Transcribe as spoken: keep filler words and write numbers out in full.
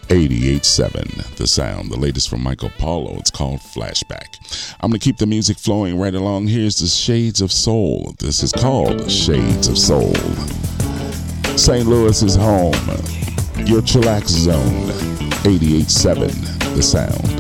eighty-eight point seven The Sound, the latest from Michael Paulo. It's called Flashback. I'm going to keep the music flowing right along. Here's the Shades of Soul. This is called Shades of Soul. Saint Louis is home. Your chillax zone. eighty-eight point seven The Sound.